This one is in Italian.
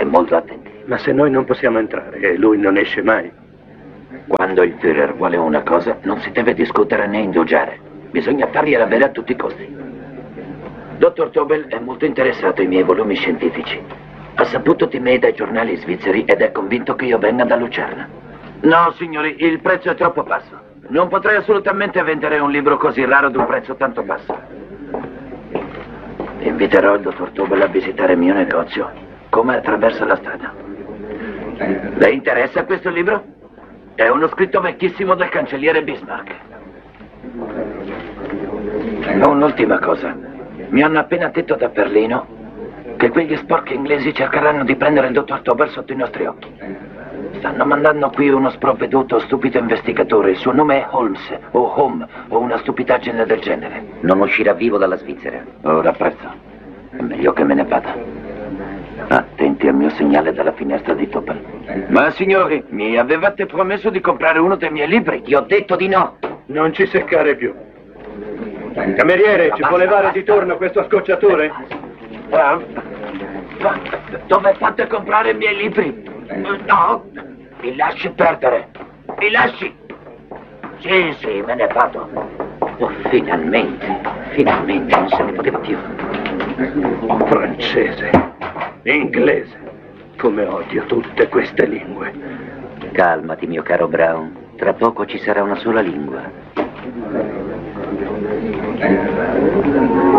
molto attenti. Ma se noi non possiamo entrare e lui non esce mai? Quando il Führer vuole una cosa, non si deve discutere né indugiare. Bisogna fargliela bere a tutti i costi. Dottor Tobel è molto interessato ai miei volumi scientifici. Ha saputo di me dai giornali svizzeri ed è convinto che io venga da Lucerna. No, signori, il prezzo è troppo basso. Non potrei assolutamente vendere un libro così raro ad un prezzo tanto basso. Inviterò il dottor Tobel a visitare il mio negozio, come attraversa la strada. Le interessa questo libro? È uno scritto vecchissimo del cancelliere Bismarck. Un'ultima cosa. Mi hanno appena detto da Berlino che quegli sporchi inglesi cercheranno di prendere il dottor Tobel sotto i nostri occhi. Stanno mandando qui uno sprovveduto, stupido investigatore. Il suo nome è Holmes, o Home, o una stupidaggine del genere. Non uscirà vivo dalla Svizzera. Ora apprezzo. È meglio che me ne vada. Attenti al mio segnale dalla finestra di Tobel. Ma signori, mi avevate promesso di comprare uno dei miei libri. Ti ho detto di no. Non ci seccare più. Cameriere, ci può levare di torno questo scocciatore? Dove fate comprare i miei libri? No, mi lasci perdere. Mi lasci. Sì, me ne vado. Oh, finalmente non se ne poteva più. Francese, inglese, come odio tutte queste lingue. Calmati, mio caro Brown. Tra poco ci sarà una sola lingua.